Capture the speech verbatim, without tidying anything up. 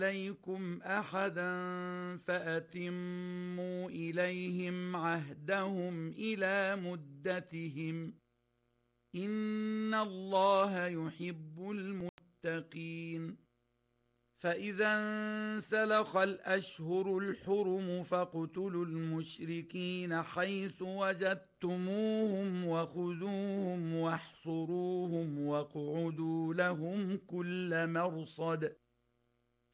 عليكم أحدا فأتموا إليهم عهدهم إلى مدتهم إن الله يحب المتقين. فإذا انسلخ الأشهر الحرم فاقتلوا المشركين حيث وجدتموهم وخذوهم واحصروهم واقعدوا لهم كل مرصد